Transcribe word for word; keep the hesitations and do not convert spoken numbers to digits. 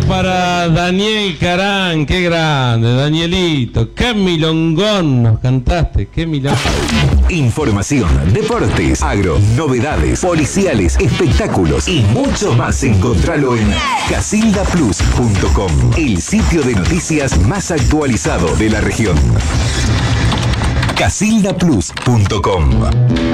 para Daniel Carán, qué grande, Danielito, qué milongón nos cantaste, qué milongón. Información, deportes, agro, novedades, policiales, espectáculos y mucho más. Encontralo en casilda plus punto com, el sitio de noticias más actualizado de la región. casilda plus punto com